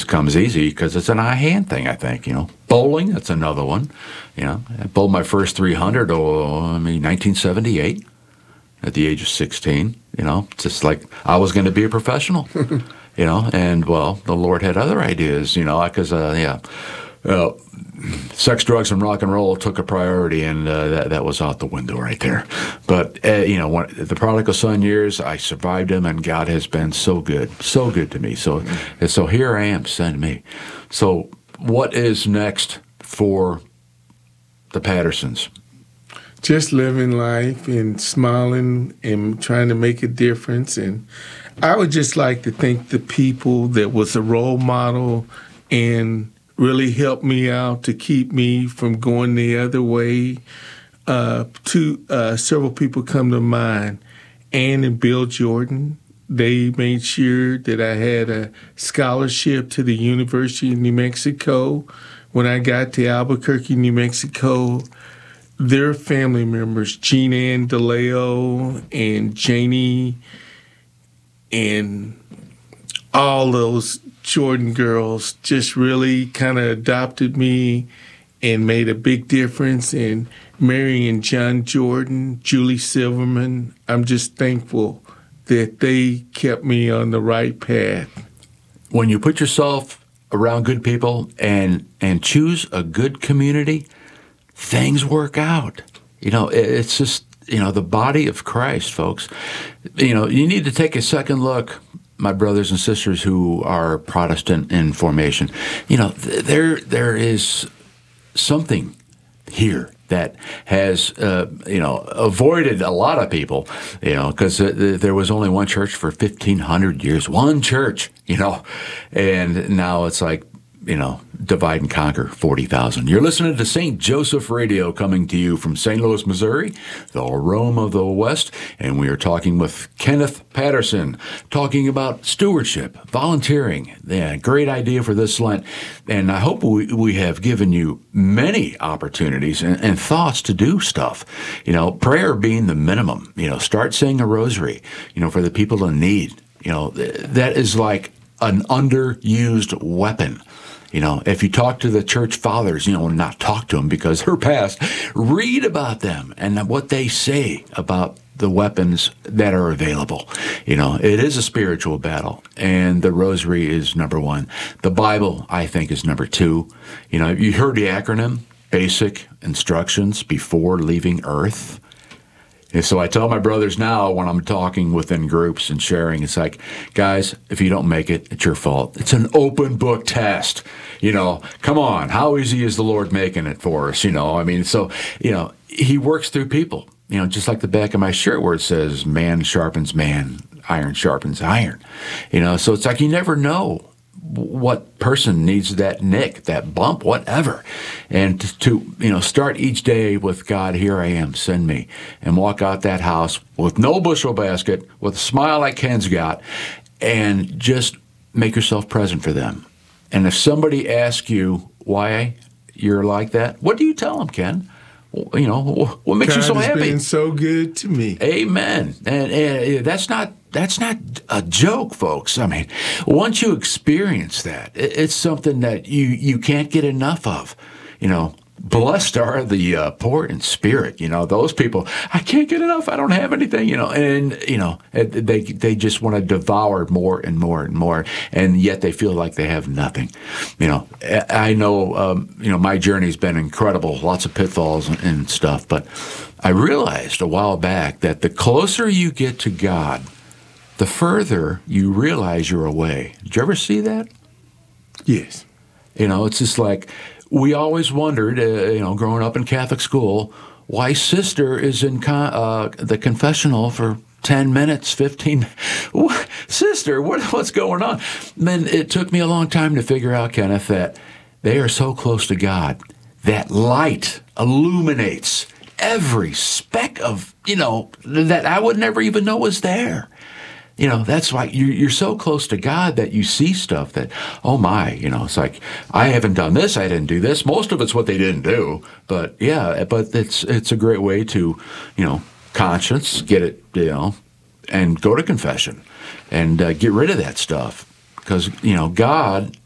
comes easy because it's an eye-hand thing, I think, Bowling, that's another one. I bowled my first 300, 1978 at the age of 16, just like I was going to be a professional, and, well, the Lord had other ideas, because, sex, drugs, and rock and roll took a priority, and that was out the window right there. But, the prodigal son years, I survived them, and God has been so good to me. So here I am, send me. So what is next for the Pattersons? Just living life and smiling and trying to make a difference. And I would just like to thank the people that was a role model and really helped me out to keep me from going the other way. Several people come to mind. Ann and Bill Jordan. They made sure that I had a scholarship to the University of New Mexico. When I got to Albuquerque, New Mexico, their family members, Jean Ann DeLeo and Janie and all those Jordan girls just really kind of adopted me and made a big difference. And Mary and John Jordan, Julie Silverman, I'm just thankful that they kept me on the right path. When you put yourself around good people and choose a good community, things work out. It's just, the body of Christ, folks. You need to take a second look, my brothers and sisters who are Protestant in formation. There is something here that has, avoided a lot of people, because there was only one church for 1,500 years, one church, and now it's like, divide and conquer 40,000. You're listening to St. Joseph Radio coming to you from St. Louis, Missouri, the Rome of the West, and we are talking with Kenneth Patterson, talking about stewardship, volunteering. Yeah, great idea for this Lent, and I hope we have given you many opportunities and thoughts to do stuff. Prayer being the minimum. Start saying a rosary, for the people in need. That is like an underused weapon. If you talk to the church fathers, not talk to them because they're past, read about them and what they say about the weapons that are available. It is a spiritual battle, and the rosary is number one. The Bible, I think, is number two. You heard the acronym, basic instructions before leaving Earth. And so I tell my brothers now when I'm talking within groups and sharing, it's like, guys, if you don't make it, it's your fault. It's an open book test. Come on, how easy is the Lord making it for us? He works through people, just like the back of my shirt where it says, man sharpens man, iron sharpens iron. So it's like you never know what person needs that nick, that bump, whatever. And to start each day with God, here I am, send me, and walk out that house with no bushel basket, with a smile like Ken's got, and just make yourself present for them. And if somebody asks you why you're like that, what do you tell them, Ken? What makes you so happy? God has been so good to me. Amen. And that's not a joke, folks. I mean, once you experience that, it's something that you can't get enough of. Blessed are the poor in spirit. Those people, I can't get enough. I don't have anything. And they just want to devour more and more and more, and yet they feel like they have nothing. I know. My journey's been incredible. Lots of pitfalls and stuff, but I realized a while back that the closer you get to God, the further you realize you're away. Did you ever see that? Yes. It's just like, we always wondered, growing up in Catholic school, why Sister is in the confessional for 10 minutes, 15. Sister, what's going on? Then it took me a long time to figure out, Kenneth, that they are so close to God that light illuminates every speck of, that I would never even know was there. That's why you're so close to God that you see stuff that, oh my, it's like, I haven't done this, I didn't do this. Most of it's what they didn't do, but it's a great way to, conscience, get it, and go to confession and get rid of that stuff. Because, God